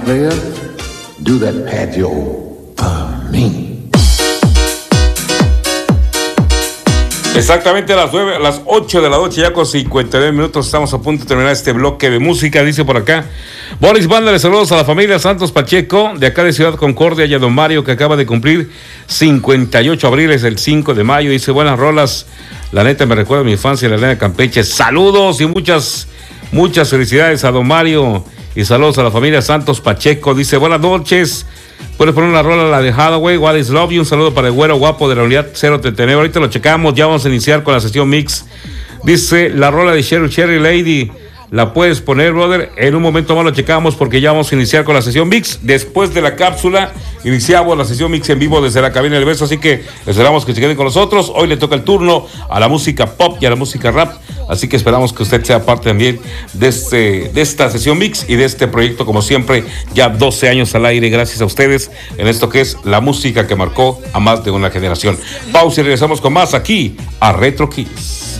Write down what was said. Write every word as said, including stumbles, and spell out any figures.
Player, do that patio for me. Exactamente a las nueve, a las ocho de la noche, ya con cincuenta y nueve minutos, estamos a punto de terminar este bloque de música. Dice por acá Boris Banda, saludos a la familia Santos Pacheco, de acá de Ciudad Concordia, y a don Mario, que acaba de cumplir cincuenta y ocho abriles el cinco de mayo. Dice, buenas rolas, la neta me recuerda a mi infancia, la Elena Campeche. Saludos y muchas, muchas felicidades a don Mario, y saludos a la familia Santos Pacheco. Dice, buenas noches, puedes poner una rola, la de Hathaway, What is Love, y un saludo para el güero guapo de la unidad cero treinta y nueve. Ahorita lo checamos, ya vamos a iniciar con la sesión mix. Dice, la rola de Cherry Cherry Lady, la puedes poner, brother. En un momento más lo checamos porque ya vamos a iniciar con la sesión mix. Después de la cápsula, iniciamos la sesión mix en vivo desde la cabina del beso, así que esperamos que se queden con nosotros. Hoy le toca el turno a la música pop y a la música rap, así que esperamos que usted sea parte también de, este, de esta sesión mix y de este proyecto, como siempre, ya doce años al aire, gracias a ustedes, en esto que es la música que marcó a más de una generación. Pausa y regresamos con más aquí a Retro Kiss.